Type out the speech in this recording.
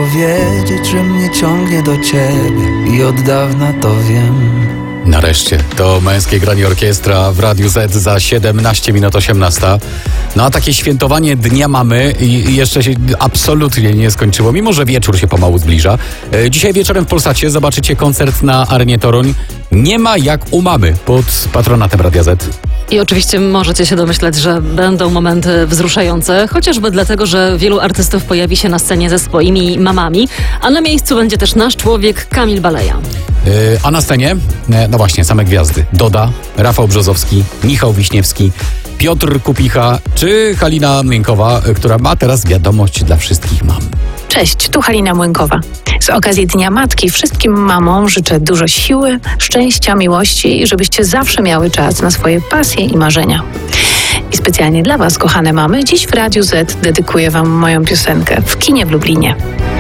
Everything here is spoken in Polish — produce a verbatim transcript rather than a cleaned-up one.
powiedzieć, że mnie ciągnie do ciebie i od dawna to wiem. Nareszcie, to Męskie Granie Orkiestra w Radiu Z za siedemnaście minut osiemnasta. No a takie świętowanie Dnia Mamy i jeszcze się absolutnie nie skończyło, mimo że wieczór się pomału zbliża. E, dzisiaj wieczorem w Polsacie zobaczycie koncert na Arenie Toruń. Nie ma jak u mamy pod patronatem Radia Z. I oczywiście możecie się domyśleć, że będą momenty wzruszające, chociażby dlatego, że wielu artystów pojawi się na scenie ze swoimi mamami, a na miejscu będzie też nasz człowiek Kamil Baleja. Yy, a na scenie, e, no właśnie, same gwiazdy. Doda, Rafał Brzozowski, Michał Wiśniewski, Piotr Kupicha czy Halina Młynkowa, y, która ma teraz wiadomość dla wszystkich mam. Cześć, tu Halina Młynkowa. Z okazji Dnia Matki wszystkim mamom życzę dużo siły, szczęścia, miłości i żebyście zawsze miały czas na swoje pasje i marzenia. I specjalnie dla Was, kochane mamy, dziś w Radiu Z dedykuję Wam moją piosenkę W kinie w Lublinie.